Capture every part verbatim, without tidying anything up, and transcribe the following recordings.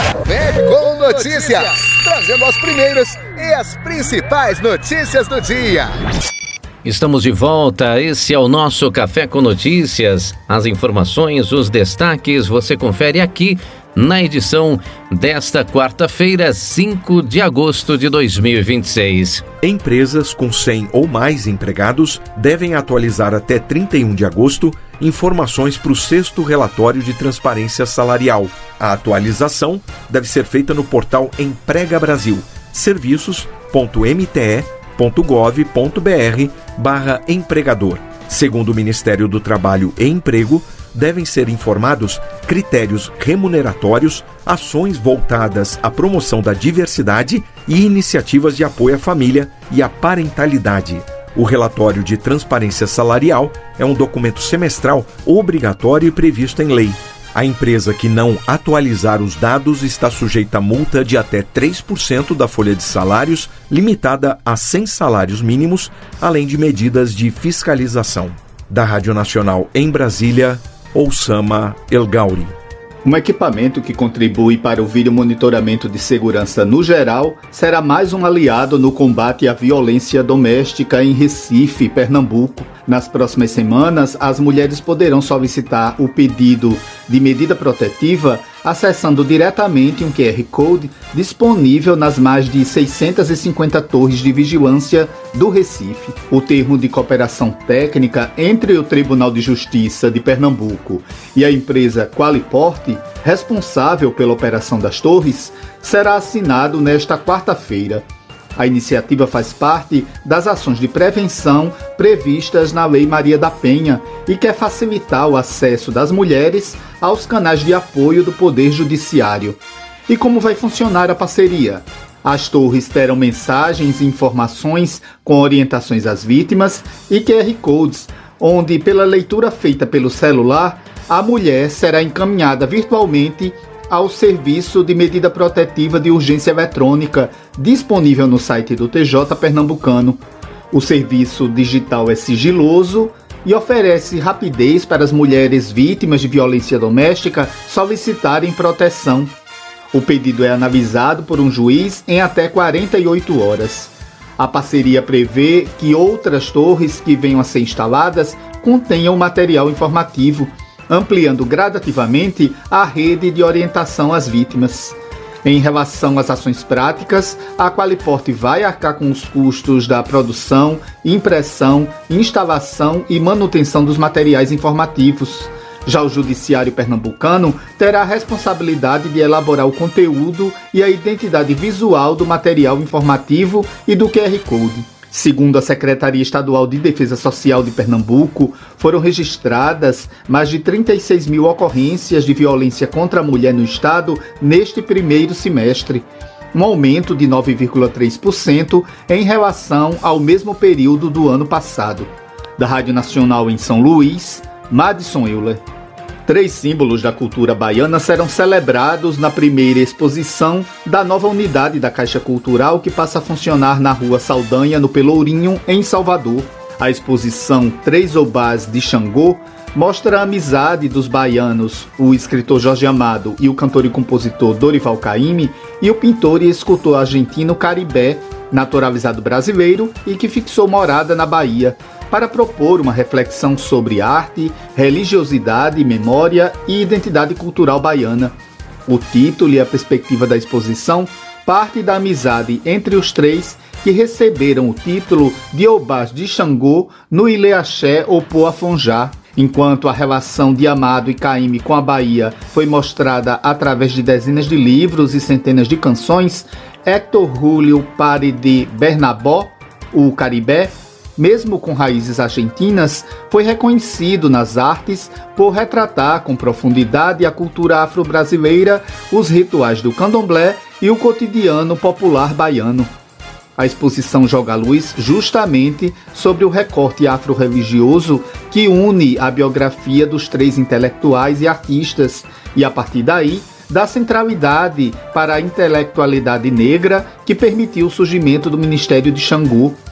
Vem com notícias, trazendo as primeiras e as principais notícias do dia. Estamos de volta, esse é o nosso Café com Notícias. As informações, os destaques, você confere aqui na edição desta quarta-feira, cinco de agosto de dois mil e vinte e seis. Empresas com cem ou mais empregados devem atualizar até trinta e um de agosto informações para o sexto relatório de transparência salarial. A atualização deve ser feita no portal Emprega Brasil, serviços ponto m t e ponto gov ponto b r barra empregador. Segundo o Ministério do Trabalho e Emprego, devem ser informados critérios remuneratórios, ações voltadas à promoção da diversidade e iniciativas de apoio à família e à parentalidade. O relatório de transparência salarial é um documento semestral obrigatório e previsto em lei. A empresa que não atualizar os dados está sujeita a multa de até três por cento da folha de salários, limitada a cem salários mínimos, além de medidas de fiscalização. Da Rádio Nacional em Brasília, Oussama El Gauri. Um equipamento que contribui para o vídeo monitoramento de segurança no geral será mais um aliado no combate à violência doméstica em Recife, Pernambuco. Nas próximas semanas, as mulheres poderão solicitar o pedido de medida protetiva acessando diretamente um Q R Code disponível nas mais de seiscentas e cinquenta torres de vigilância do Recife. O termo de cooperação técnica entre o Tribunal de Justiça de Pernambuco e a empresa Qualiporte, responsável pela operação das torres, será assinado nesta quarta-feira. A iniciativa faz parte das ações de prevenção previstas na Lei Maria da Penha e quer facilitar o acesso das mulheres aos canais de apoio do Poder Judiciário. E como vai funcionar a parceria? As torres terão mensagens e informações com orientações às vítimas e Q R Codes, onde, pela leitura feita pelo celular, a mulher será encaminhada virtualmente ao Serviço de Medida Protetiva de Urgência Eletrônica, disponível no site do T J Pernambucano. O serviço digital é sigiloso e oferece rapidez para as mulheres vítimas de violência doméstica solicitarem proteção. O pedido é analisado por um juiz em até quarenta e oito horas. A parceria prevê que outras torres que venham a ser instaladas contenham material informativo, ampliando gradativamente a rede de orientação às vítimas. Em relação às ações práticas, a Qualiporte vai arcar com os custos da produção, impressão, instalação e manutenção dos materiais informativos. Já o Judiciário Pernambucano terá a responsabilidade de elaborar o conteúdo e a identidade visual do material informativo e do Q R Code. Segundo a Secretaria Estadual de Defesa Social de Pernambuco, foram registradas mais de trinta e seis mil ocorrências de violência contra a mulher no estado neste primeiro semestre, um aumento de nove vírgula três por cento em relação ao mesmo período do ano passado. Da Rádio Nacional em São Luís, Madison Euler. Três símbolos da cultura baiana serão celebrados na primeira exposição da nova unidade da Caixa Cultural que passa a funcionar na Rua Saldanha, no Pelourinho, em Salvador. A exposição Três Obás de Xangô mostra a amizade dos baianos, o escritor Jorge Amado e o cantor e compositor Dorival Caymmi, e o pintor e escultor argentino Caribé, naturalizado brasileiro e que fixou morada na Bahia, para propor uma reflexão sobre arte, religiosidade, memória e identidade cultural baiana. O título e a perspectiva da exposição parte da amizade entre os três que receberam o título de Obás de Xangô no Ilê Axé ou Poafonjá. Enquanto a relação de Amado e Caymmi com a Bahia foi mostrada através de dezenas de livros e centenas de canções, Héctor Júlio Pare de Bernabó, o Caribé, mesmo com raízes argentinas, foi reconhecido nas artes por retratar com profundidade a cultura afro-brasileira, os rituais do candomblé e o cotidiano popular baiano. A exposição joga a luz justamente sobre o recorte afro-religioso que une a biografia dos três intelectuais e artistas e, a partir daí, dá centralidade para a intelectualidade negra que permitiu o surgimento do Ministério de Xangô,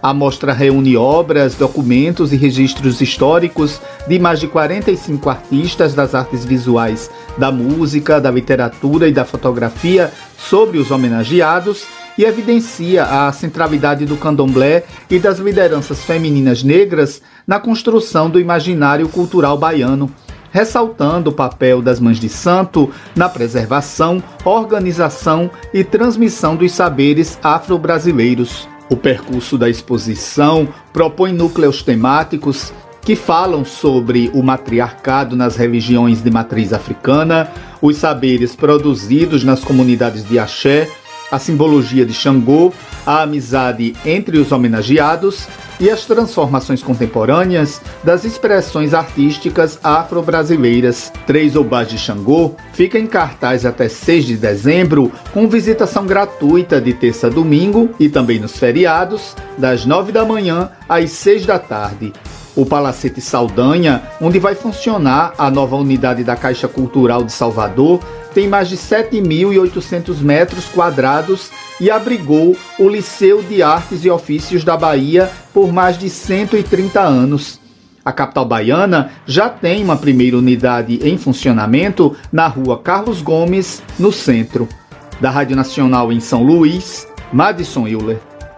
A mostra reúne obras, documentos e registros históricos de mais de quarenta e cinco artistas das artes visuais, da música, da literatura e da fotografia sobre os homenageados e evidencia a centralidade do candomblé e das lideranças femininas negras na construção do imaginário cultural baiano, ressaltando o papel das mães de santo na preservação, organização e transmissão dos saberes afro-brasileiros. O percurso da exposição propõe núcleos temáticos que falam sobre o matriarcado nas religiões de matriz africana, os saberes produzidos nas comunidades de axé, a simbologia de Xangô, a amizade entre os homenageados e as transformações contemporâneas das expressões artísticas afro-brasileiras. Três Obás de Xangô fica em cartaz até seis de dezembro, com visitação gratuita de terça a domingo e também nos feriados, das nove da manhã às seis da tarde. O Palacete Saldanha, onde vai funcionar a nova unidade da Caixa Cultural de Salvador, tem mais de sete mil e oitocentos metros quadrados e abrigou o Liceu de Artes e Ofícios da Bahia por mais de cento e trinta anos. A capital baiana já tem uma primeira unidade em funcionamento na rua Carlos Gomes, no centro. Da Rádio Nacional em São Luís, Madison Euler.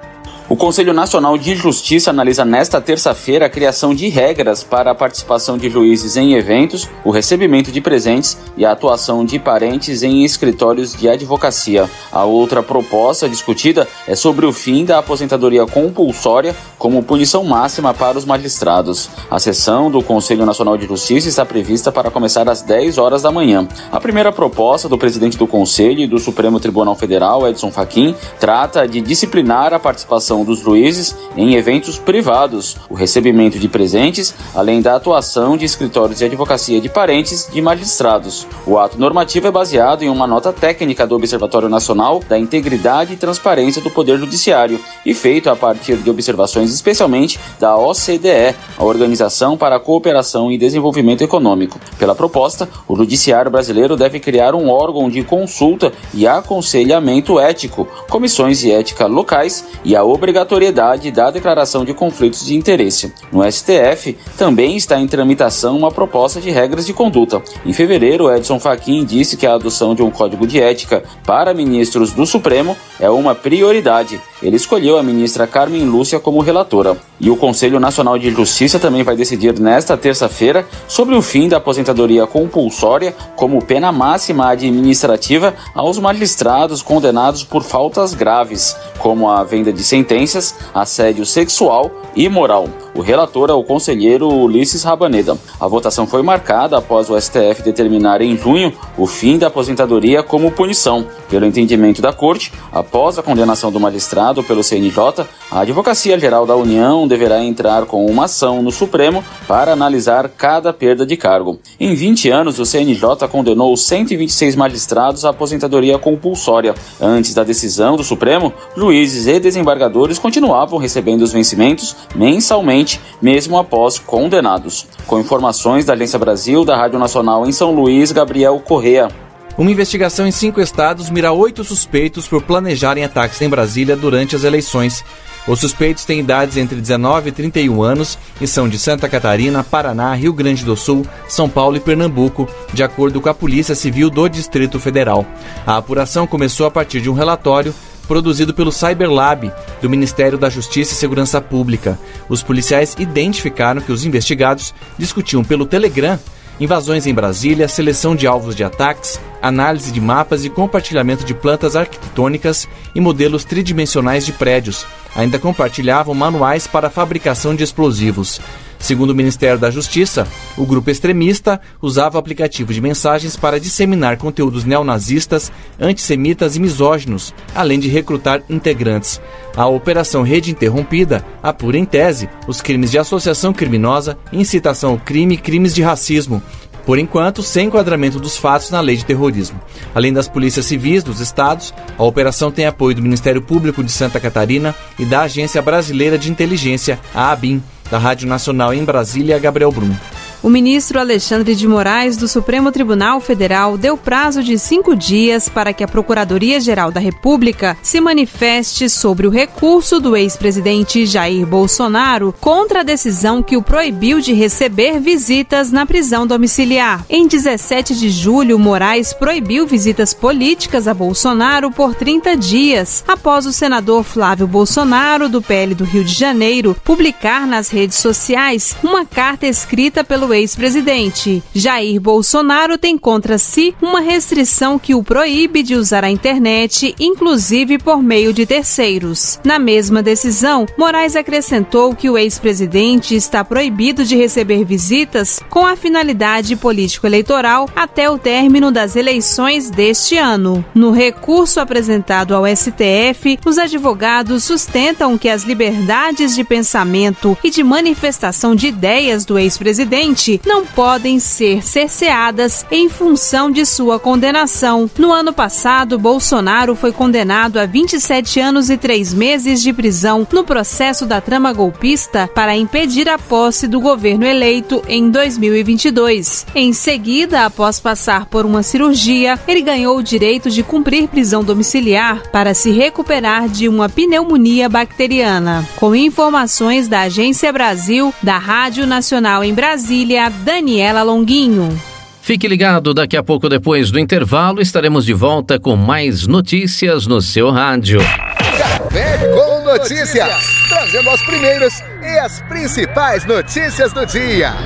O Conselho Nacional de Justiça analisa nesta terça-feira a criação de regras para a participação de juízes em eventos, o recebimento de presentes e a atuação de parentes em escritórios de advocacia. A outra proposta discutida é sobre o fim da aposentadoria compulsória como punição máxima para os magistrados. A sessão do Conselho Nacional de Justiça está prevista para começar às dez horas da manhã. A primeira proposta do presidente do Conselho e do Supremo Tribunal Federal, Edson Fachin, trata de disciplinar a participação dos juízes em eventos privados, o recebimento de presentes, além da atuação de escritórios de advocacia de parentes de magistrados. O ato normativo é baseado em uma nota técnica do Observatório Nacional da Integridade e Transparência do Poder Judiciário e feito a partir de observações especialmente da O C D E, a Organização para a Cooperação e Desenvolvimento Econômico. Pela proposta, o Judiciário brasileiro deve criar um órgão de consulta e aconselhamento ético, comissões de ética locais e a obrigatoriedade da declaração de conflitos de interesse. No S T F, também está em tramitação uma proposta de regras de conduta. Em fevereiro, Edson Fachin disse que a adoção de um código de ética para ministros do Supremo é uma prioridade. Ele escolheu a ministra Carmen Lúcia como relatora. E o Conselho Nacional de Justiça também vai decidir nesta terça-feira sobre o fim da aposentadoria compulsória como pena máxima administrativa aos magistrados condenados por faltas graves, como a venda de sentenças, assédio sexual e moral. O relator é o conselheiro Ulisses Rabaneda. A votação foi marcada após o S T F determinar em junho o fim da aposentadoria como punição. Pelo entendimento da Corte, após a condenação do magistrado pelo C N J, a Advocacia Geral da União deverá entrar com uma ação no Supremo para analisar cada perda de cargo. Em vinte anos, o C N J condenou cento e vinte e seis magistrados à aposentadoria compulsória. Antes da decisão do Supremo, juízes e desembargadores continuavam recebendo os vencimentos mensalmente, mesmo após condenados. Com informações da Agência Brasil, da Rádio Nacional em São Luís, Gabriel Correa. Uma investigação em cinco estados mira oito suspeitos por planejarem ataques em Brasília durante as eleições. Os suspeitos têm idades entre dezenove e trinta e um anos e são de Santa Catarina, Paraná, Rio Grande do Sul, São Paulo e Pernambuco, de acordo com a Polícia Civil do Distrito Federal. A apuração começou a partir de um relatório produzido pelo Cyberlab, do Ministério da Justiça e Segurança Pública. Os policiais identificaram que os investigados discutiam pelo Telegram invasões em Brasília, seleção de alvos de ataques, análise de mapas e compartilhamento de plantas arquitetônicas e modelos tridimensionais de prédios. Ainda compartilhavam manuais para a fabricação de explosivos. Segundo o Ministério da Justiça, o grupo extremista usava o aplicativo de mensagens para disseminar conteúdos neonazistas, antissemitas e misóginos, além de recrutar integrantes. A Operação Rede Interrompida apura em tese os crimes de associação criminosa, incitação ao crime e crimes de racismo, por enquanto sem enquadramento dos fatos na lei de terrorismo. Além das polícias civis dos estados, a operação tem apoio do Ministério Público de Santa Catarina e da Agência Brasileira de Inteligência, a ABIN. Da Rádio Nacional em Brasília, Gabriel Brum. O ministro Alexandre de Moraes, do Supremo Tribunal Federal, deu prazo de cinco dias para que a Procuradoria-Geral da República se manifeste sobre o recurso do ex-presidente Jair Bolsonaro contra a decisão que o proibiu de receber visitas na prisão domiciliar. Em dezessete de julho, Moraes proibiu visitas políticas a Bolsonaro por trinta dias, após o senador Flávio Bolsonaro, do P L do Rio de Janeiro, publicar nas redes sociais uma carta escrita pelo ex-presidente. Jair Bolsonaro tem contra si uma restrição que o proíbe de usar a internet, inclusive por meio de terceiros. Na mesma decisão, Moraes acrescentou que o ex-presidente está proibido de receber visitas com a finalidade político-eleitoral até o término das eleições deste ano. No recurso apresentado ao S T F, os advogados sustentam que as liberdades de pensamento e de manifestação de ideias do ex-presidente não podem ser cerceadas em função de sua condenação. No ano passado, Bolsonaro foi condenado a vinte e sete anos e três meses de prisão no processo da trama golpista para impedir a posse do governo eleito em dois mil e vinte e dois. Em seguida, após passar por uma cirurgia, ele ganhou o direito de cumprir prisão domiciliar para se recuperar de uma pneumonia bacteriana. Com informações da Agência Brasil, da Rádio Nacional em Brasília, Daniela Longuinho. Fique ligado, daqui a pouco, depois do intervalo, estaremos de volta com mais notícias no seu rádio. Café com Notícias, trazendo as primeiras e as principais notícias do dia.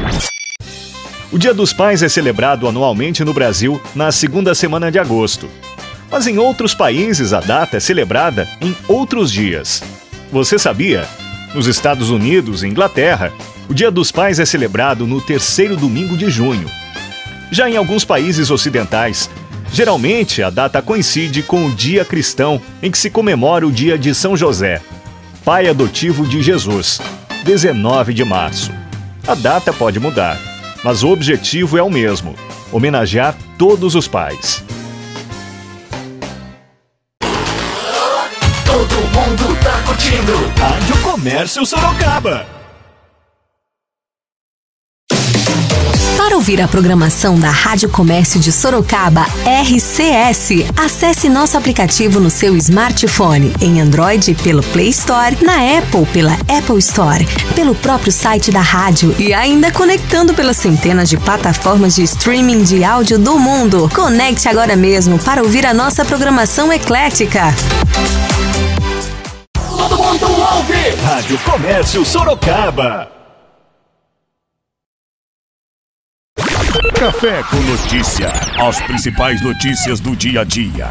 O Dia dos Pais é celebrado anualmente no Brasil na segunda semana de agosto. Mas em outros países a data é celebrada em outros dias. Você sabia? Nos Estados Unidos e Inglaterra, o Dia dos Pais é celebrado no terceiro domingo de junho. Já em alguns países ocidentais, geralmente a data coincide com o Dia Cristão, em que se comemora o Dia de São José, pai adotivo de Jesus, dezenove de março. A data pode mudar, mas o objetivo é o mesmo: homenagear todos os pais. Todo mundo tá curtindo Rádio Comércio Sorocaba. Para ouvir a programação da Rádio Comércio de Sorocaba R C S, acesse nosso aplicativo no seu smartphone, em Android pelo Play Store, na Apple pela Apple Store, pelo próprio site da rádio e ainda conectando pelas centenas de plataformas de streaming de áudio do mundo. Conecte agora mesmo para ouvir a nossa programação eclética. Todo mundo ouve Rádio Comércio Sorocaba. Café com Notícia. As principais notícias do dia a dia.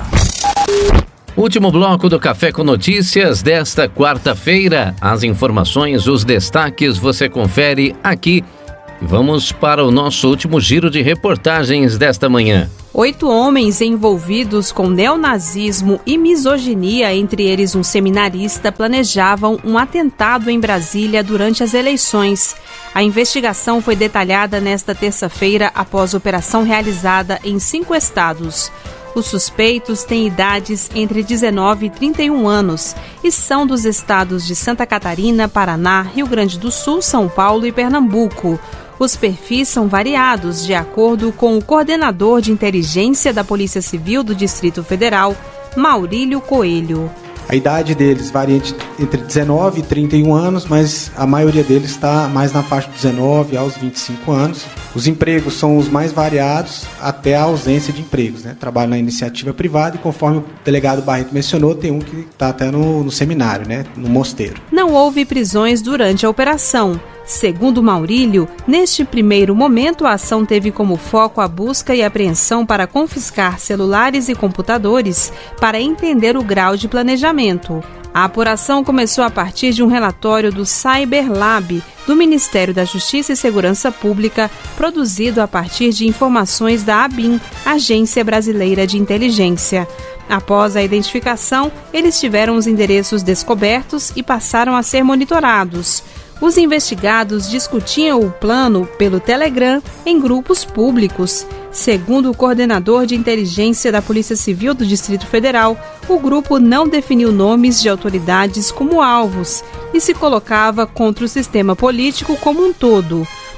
Último bloco do Café com Notícias desta quarta-feira. As informações, os destaques você confere aqui. Vamos para o nosso último giro de reportagens desta manhã. Oito homens envolvidos com neonazismo e misoginia, entre eles um seminarista, planejavam um atentado em Brasília durante as eleições. A investigação foi detalhada nesta terça-feira após operação realizada em cinco estados. Os suspeitos têm idades entre dezenove e trinta e um anos e são dos estados de Santa Catarina, Paraná, Rio Grande do Sul, São Paulo e Pernambuco. Os perfis são variados, de acordo com o coordenador de inteligência da Polícia Civil do Distrito Federal, Maurílio Coelho. A idade deles varia entre dezenove e trinta e um anos, mas a maioria deles está mais na faixa de dezenove aos vinte e cinco anos. Os empregos são os mais variados, até a ausência de empregos, né? Trabalho na iniciativa privada e, conforme o delegado Barreto mencionou, tem um que está até no, no seminário, né? No mosteiro. Não houve prisões durante a operação. Segundo Maurílio, neste primeiro momento a ação teve como foco a busca e apreensão para confiscar celulares e computadores para entender o grau de planejamento. A apuração começou a partir de um relatório do Cyberlab, do Ministério da Justiça e Segurança Pública, produzido a partir de informações da ABIN, Agência Brasileira de Inteligência. Após a identificação, eles tiveram os endereços descobertos e passaram a ser monitorados. Os investigados discutiam o plano pelo Telegram em grupos públicos. Segundo o coordenador de inteligência da Polícia Civil do Distrito Federal, o grupo não definiu nomes de autoridades como alvos e se colocava contra o sistema político como um todo.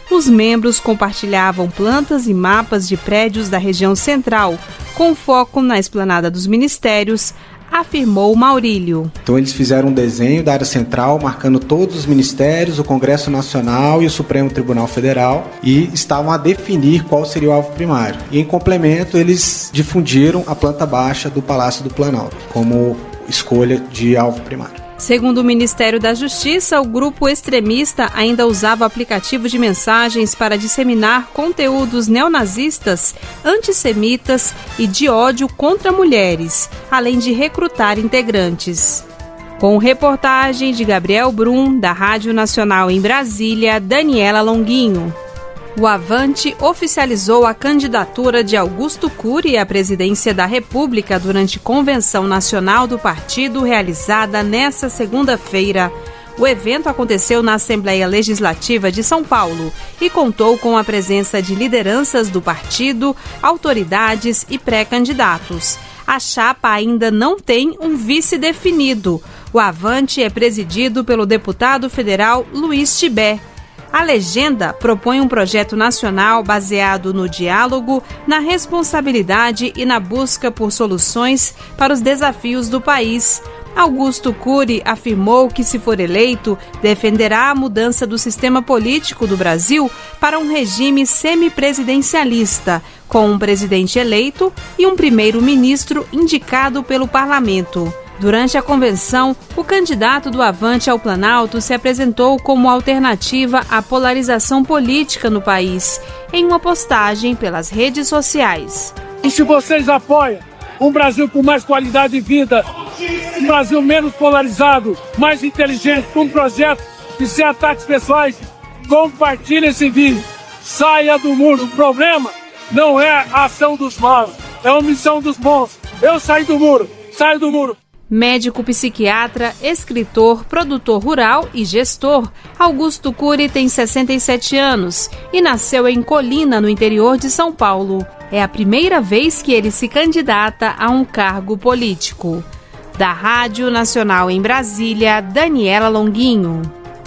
os membros compartilhavam plantas e mapas de prédios da região central, com foco na esplanada dos ministérios, afirmou Maurílio. Então eles fizeram um desenho da área central, marcando todos os ministérios, o Congresso Nacional e o Supremo Tribunal Federal, e estavam a definir qual seria o alvo primário. E em complemento, eles difundiram a planta baixa do Palácio do Planalto como escolha de alvo primário. Segundo o Ministério da Justiça, o grupo extremista ainda usava aplicativos de mensagens para disseminar conteúdos neonazistas, antissemitas e de ódio contra mulheres, além de recrutar integrantes. Com reportagem de Gabriel Brum, da Rádio Nacional em Brasília, Daniela Longuinho. O Avante oficializou a candidatura de Augusto Cury à presidência da República durante convenção nacional do partido realizada nesta segunda-feira. O evento aconteceu na Assembleia Legislativa de São Paulo e contou com a presença de lideranças do partido, autoridades e pré-candidatos. A chapa ainda não tem um vice definido. O Avante é presidido pelo deputado federal Luiz Tibé. A legenda propõe um projeto nacional baseado no diálogo, na responsabilidade e na busca por soluções para os desafios do país. Augusto Cury afirmou que, se for eleito, defenderá a mudança do sistema político do Brasil para um regime semipresidencialista, com um presidente eleito e um primeiro-ministro indicado pelo parlamento. Durante a convenção, o candidato do Avante ao Planalto se apresentou como alternativa à polarização política no país, em uma postagem pelas redes sociais. E se vocês apoiam um Brasil com mais qualidade de vida, um Brasil menos polarizado, mais inteligente, com um projeto de sem ataques pessoais, compartilhe esse vídeo, saia do muro. O problema não é a ação dos maus, é a omissão dos bons. Eu saio do muro, saio do muro. Médico psiquiatra, escritor, produtor rural e gestor, Augusto Cury tem sessenta e sete anos e nasceu em Colina, no interior de São Paulo. É a primeira vez que ele se candidata a um cargo político. Da Rádio Nacional em Brasília, Daniela Longuinho.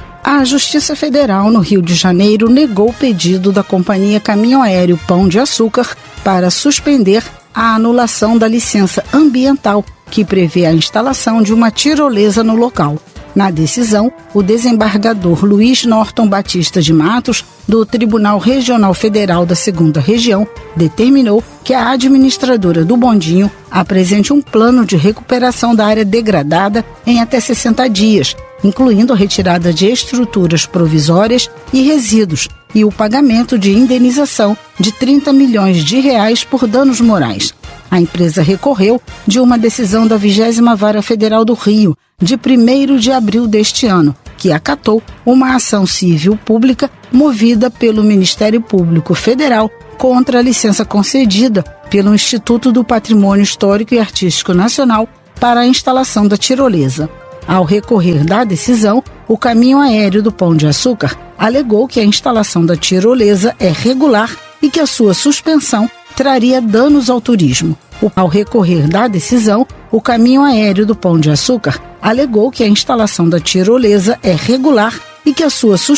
A Justiça Federal no Rio de Janeiro negou o pedido da companhia Caminhão Aéreo Pão de Açúcar para suspender a anulação da licença ambiental que prevê a instalação de uma tirolesa no local. Na decisão, o desembargador Luiz Norton Batista de Matos, do Tribunal Regional Federal da Segunda Região, determinou que a administradora do bondinho apresente um plano de recuperação da área degradada em até sessenta dias, incluindo a retirada de estruturas provisórias e resíduos e o pagamento de indenização de trinta milhões de reais por danos morais. A empresa recorreu de uma decisão da vigésima Vara Federal do Rio, de primeiro de abril deste ano, que acatou uma ação civil pública movida pelo Ministério Público Federal contra a licença concedida pelo Instituto do Patrimônio Histórico e Artístico Nacional para a instalação da tirolesa. Ao recorrer da decisão, o Caminhão Aéreo do Pão de Açúcar alegou que a instalação da tirolesa é regular e que a sua suspensão traria danos ao turismo. Ao recorrer da decisão, o Caminhão Aéreo do Pão de Açúcar alegou que a instalação da tirolesa é regular e que a sua suspensão